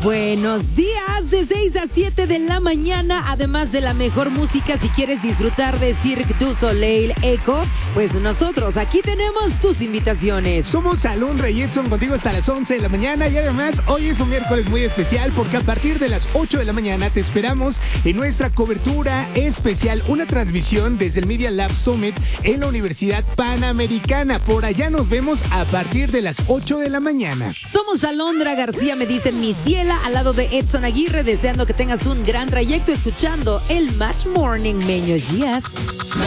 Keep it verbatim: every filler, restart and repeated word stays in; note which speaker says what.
Speaker 1: Buenos días, de seis a siete de la mañana, además de la mejor música. Si quieres disfrutar de Cirque du Soleil Echo, pues nosotros aquí tenemos tus invitaciones.
Speaker 2: Somos Alondra y Edson contigo hasta las once de la mañana, y además hoy es un miércoles muy especial porque a partir de las ocho de la mañana te esperamos en nuestra cobertura especial, una transmisión desde el Media Lab Summit en la Universidad Panamericana. Por allá nos vemos a partir de las ocho de la mañana.
Speaker 1: Somos Alondra García, me dicen mi ciela, al lado de Edson Aguirre, deseando que tengas un gran trayecto escuchando el Match Morning. Meños días.